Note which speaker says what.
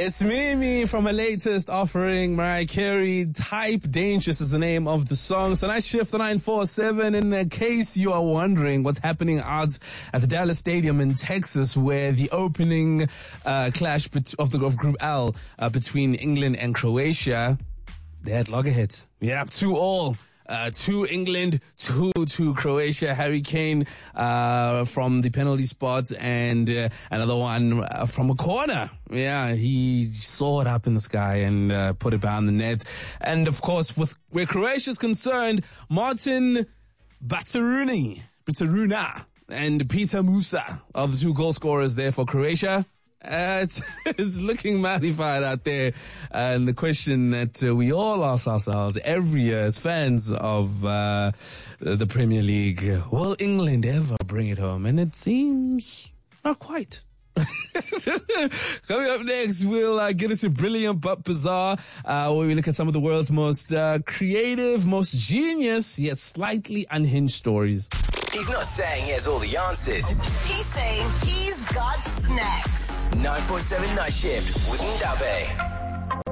Speaker 1: It's Mimi from her latest offering, Mariah Carey. Type Dangerous is the name of the song. It's the Night Shift, the 947. In case you are wondering what's happening out at the Dallas Stadium in Texas, where the opening clash of Group L between England and Croatia, they had loggerheads. Yeah, 2-2. 2 England, 2 Croatia. Harry Kane from the penalty spot, and another one from a corner. Yeah, he saw it up in the sky and put it behind the net. And of course, where Croatia is concerned, Martin Baturuna and Peter Musa are the 2 goal scorers there for Croatia. It's looking magnified out there. And the question that we all ask ourselves every year as fans of the Premier League, will England ever bring it home? And it seems not quite. Coming up next, we'll get into Brilliant But Bizarre, where we look at some of the world's most creative, most genius, yet slightly unhinged stories.
Speaker 2: He's not saying he has all the answers.
Speaker 3: He's saying he's got snacks.
Speaker 2: 947 Night Shift with Ndabe.